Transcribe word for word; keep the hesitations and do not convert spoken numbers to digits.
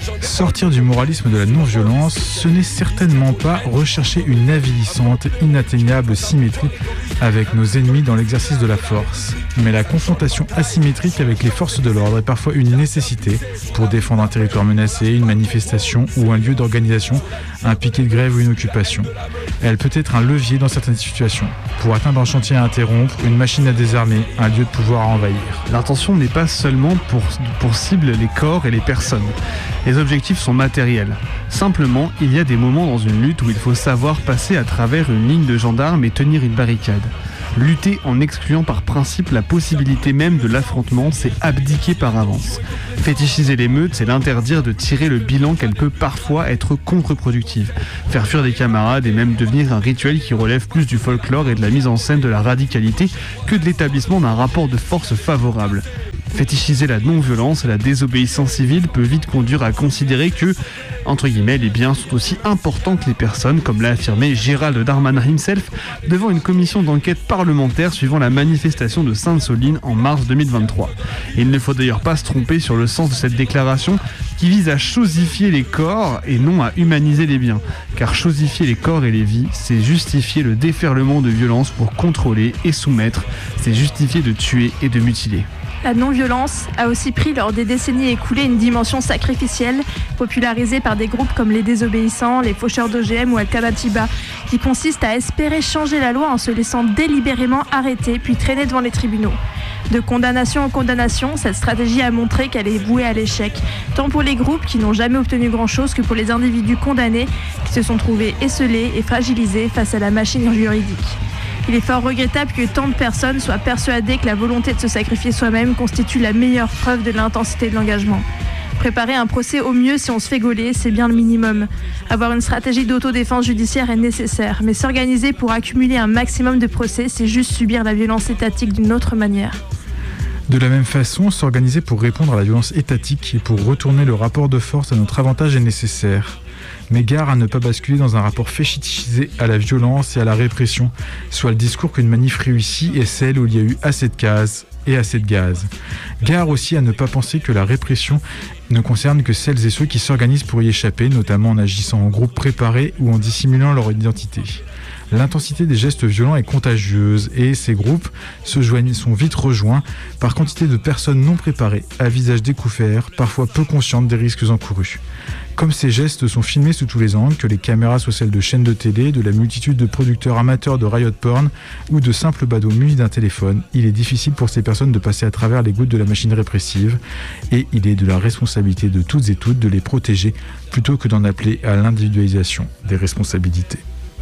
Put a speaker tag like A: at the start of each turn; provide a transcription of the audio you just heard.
A: Sortir du moralisme de la non-violence, ce n'est certainement pas rechercher une avilissante, inatteignable symétrie avec nos ennemis dans l'exercice de la force. Mais la confrontation asymétrique avec les forces de l'ordre est parfois une nécessité pour défendre un territoire menacé, une manifestation ou un lieu d'organisation, un piquet de grève ou une occupation. Elle peut être un levier dans certaines situations, pour atteindre un chantier à interrompre, une machine à désarmer, un lieu de pouvoir à envahir.
B: L'intention n'est pas seulement pour, pour cible les corps et les personnes. Les objectifs sont matériels. Simplement, il y a des moments dans une lutte où il faut savoir passer à travers une ligne de gendarmes et tenir une barricade. Lutter en excluant par principe la possibilité même de l'affrontement, c'est abdiquer par avance. Fétichiser l'émeute, c'est l'interdire de tirer le bilan qu'elle peut parfois être contre-productive. Faire fuir des camarades et même devenir un rituel qui relève plus du folklore et de la mise en scène de la radicalité que de l'établissement d'un rapport de force favorable. Fétichiser la non-violence et la désobéissance civile peut vite conduire à considérer que, entre guillemets, les biens sont aussi importants que les personnes, comme l'a affirmé Gérald Darmanin himself devant une commission d'enquête parlementaire suivant la manifestation de Sainte-Soline en mars deux mille vingt-trois. Et il ne faut d'ailleurs pas se tromper sur le sens de cette déclaration qui vise à chosifier les corps et non à humaniser les biens. Car chosifier les corps et les vies, c'est justifier le déferlement de violence pour contrôler et soumettre, c'est justifier de tuer et de mutiler.
C: La non-violence a aussi pris lors des décennies écoulées une dimension sacrificielle, popularisée par des groupes comme les Désobéissants, les Faucheurs d'O G M ou Alternativa, qui consiste à espérer changer la loi en se laissant délibérément arrêter puis traîner devant les tribunaux. De condamnation en condamnation, cette stratégie a montré qu'elle est vouée à l'échec, tant pour les groupes qui n'ont jamais obtenu grand-chose que pour les individus condamnés qui se sont trouvés esseulés et fragilisés face à la machine juridique. Il est fort regrettable que tant de personnes soient persuadées que la volonté de se sacrifier soi-même constitue la meilleure preuve de l'intensité de l'engagement. Préparer un procès au mieux si on se fait gauler, c'est bien le minimum. Avoir une stratégie d'autodéfense judiciaire est nécessaire, mais s'organiser pour accumuler un maximum de procès, c'est juste subir la violence étatique d'une autre manière.
A: De la même façon, s'organiser pour répondre à la violence étatique et pour retourner le rapport de force à notre avantage est nécessaire. Mais gare à ne pas basculer dans un rapport fétichisé à la violence et à la répression, soit le discours qu'une manif réussie est celle où il y a eu assez de cases et assez de gaz. Gare aussi à ne pas penser que la répression ne concerne que celles et ceux qui s'organisent pour y échapper, notamment en agissant en groupe préparé ou en dissimulant leur identité. L'intensité des gestes violents est contagieuse et ces groupes se joignent, sont vite rejoints par quantité de personnes non préparées, à visage découvert, parfois peu conscientes des risques encourus. Comme ces gestes sont filmés sous tous les angles, que les caméras soient celles de chaînes de télé, de la multitude de producteurs amateurs de riot porn ou de simples badauds munis d'un téléphone, il est difficile pour ces personnes de passer à travers les gouttes de la machine répressive et il est de la responsabilité de toutes et toutes de les protéger plutôt que d'en appeler à l'individualisation des responsabilités.